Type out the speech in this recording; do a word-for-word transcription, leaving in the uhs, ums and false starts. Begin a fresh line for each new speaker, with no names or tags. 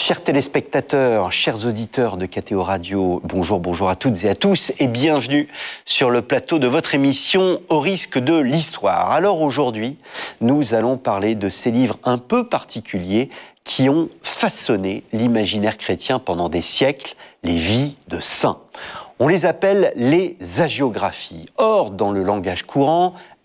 Chers téléspectateurs, chers auditeurs de K T O Radio, bonjour, bonjour à toutes et à tous et bienvenue sur le plateau de votre émission Au risque de l'histoire. Alors aujourd'hui, nous allons parler de ces livres un peu particuliers qui ont façonné l'imaginaire chrétien pendant des siècles, les vies de saints. On les appelle les hagiographies. Or, dans le langage courant,